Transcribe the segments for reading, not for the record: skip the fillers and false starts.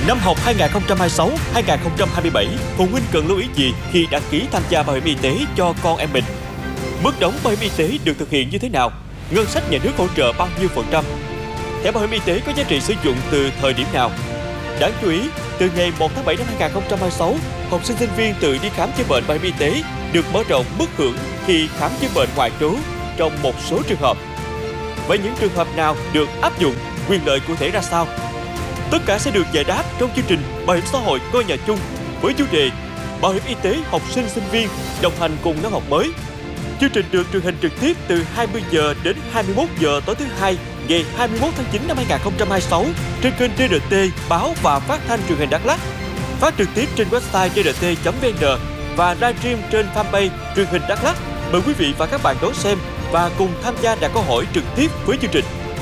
Năm học 2026-2027, phụ huynh cần lưu ý gì khi đăng ký tham gia bảo hiểm y tế cho con em mình? Mức đóng bảo hiểm y tế được thực hiện như thế nào? Ngân sách nhà nước hỗ trợ bao nhiêu %? Thẻ bảo hiểm y tế có giá trị sử dụng từ thời điểm nào? Đáng chú ý, từ ngày 1 tháng 7 năm 2026, học sinh sinh viên tự đi khám chữa bệnh bảo hiểm y tế được mở rộng mức hưởng khi khám chữa bệnh ngoại trú trong một số trường hợp. Vậy những trường hợp nào được áp dụng, quyền lợi cụ thể ra sao? Tất cả sẽ được giải đáp trong chương trình Bảo hiểm xã hội ngôi nhà chung với chủ đề Bảo hiểm y tế học sinh sinh viên đồng hành cùng năm học mới. Chương trình được truyền hình trực tiếp từ 20 giờ đến 21 giờ tối thứ Hai, ngày 21 tháng 9 năm 2026 trên kênh TRT Báo và Phát thanh Truyền hình Đắk Lắk. Phát trực tiếp trên website trt.vn và livestream trên fanpage Truyền hình Đắk Lắk. Mời quý vị và các bạn đón xem và cùng tham gia đặt câu hỏi trực tiếp với chương trình.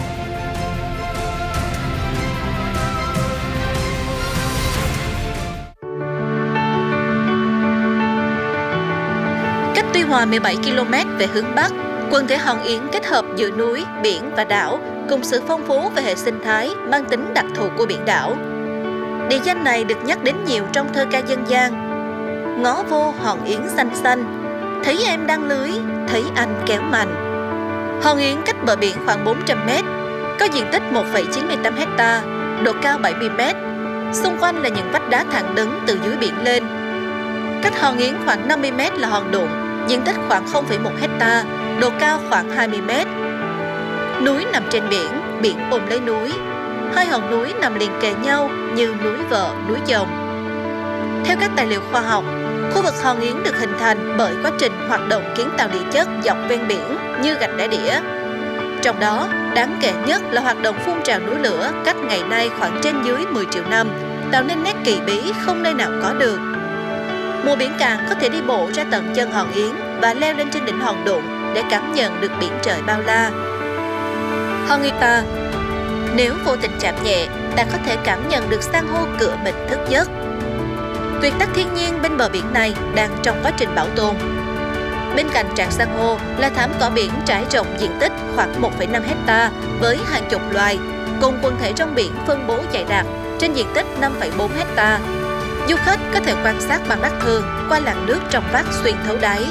Cách Tuy Hòa 17 km về hướng Bắc, quần thể Hòn Yến kết hợp giữa núi, biển và đảo cùng sự phong phú về hệ sinh thái mang tính đặc thù của biển đảo. Địa danh này được nhắc đến nhiều trong thơ ca dân gian. Ngó vô Hòn Yến xanh xanh, thấy em đang lưới, thấy anh kéo mành. Hòn Yến cách bờ biển khoảng 400 m, có diện tích 1,98 ha, độ cao 70 m. Xung quanh là những vách đá thẳng đứng từ dưới biển lên. Cách Hòn Yến khoảng 50 m là Hòn Đụng, diện tích khoảng 0,1 ha, độ cao khoảng 20 m. Núi nằm trên biển, biển ôm lấy núi. Hai hòn núi nằm liền kề nhau như núi Vợ, núi Chồng. Theo các tài liệu khoa học, khu vực Hòn Yến được hình thành bởi quá trình hoạt động kiến tạo địa chất dọc ven biển như gạch đá đĩa. Trong đó, đáng kể nhất là hoạt động phun trào núi lửa cách ngày nay khoảng trên dưới 10 triệu năm, tạo nên nét kỳ bí không nơi nào có được. Mùa biển cạn có thể đi bộ ra tận chân Hòn Yến và leo lên trên đỉnh Hòn Đụng để cảm nhận được biển trời bao la. Hòn Yến ta, nếu vô tình chạm nhẹ, ta có thể cảm nhận được san hô cựa mình thức giấc. Tuyệt tác thiên nhiên bên bờ biển này đang trong quá trình bảo tồn. Bên cạnh trạm san hô là thảm cỏ biển trải rộng diện tích khoảng 1,5 ha với hàng chục loài, cùng quần thể trong biển phân bố dày đặc trên diện tích 5,4 ha. Du khách có thể quan sát bằng mắt thường qua làn nước trong vắt xuyên thấu đáy.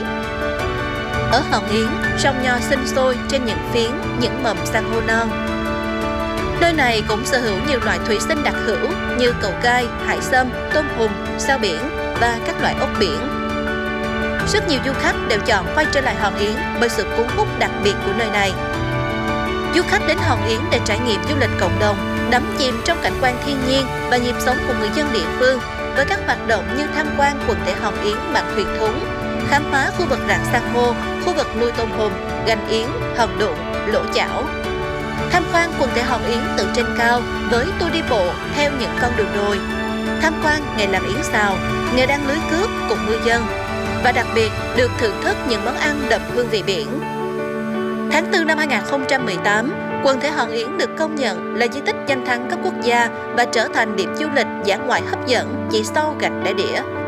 Ở Hòn Yến, sông nho sinh sôi trên những phiến, những mầm san hô non. Nơi này cũng sở hữu nhiều loại thủy sinh đặc hữu như cầu gai, hải sâm, tôm hùm, sao biển và các loại ốc biển. Rất nhiều du khách đều chọn quay trở lại Hòn Yến bởi sự cuốn hút đặc biệt của nơi này. Du khách đến Hòn Yến để trải nghiệm du lịch cộng đồng, đắm chìm trong cảnh quan thiên nhiên và nhịp sống của người dân địa phương với các hoạt động như tham quan quần thể Hòn Yến bằng thuyền thúng, khám phá khu vực rạn san hô, khu vực nuôi tôm hùm, gành yến, hòn đụng, lỗ chảo. Tham quan quần thể Hòn Yến từ trên cao với tour đi bộ theo những con đường đồi. Tham quan nghề làm yến xào, nghề đăng lưới cướp cùng ngư dân. Và đặc biệt được thưởng thức những món ăn đậm hương vị biển. Tháng 4 năm 2018, quần thể Hòn Yến được công nhận là di tích danh thắng cấp quốc gia và trở thành điểm du lịch dã ngoại hấp dẫn chỉ sau gạch đá đĩa.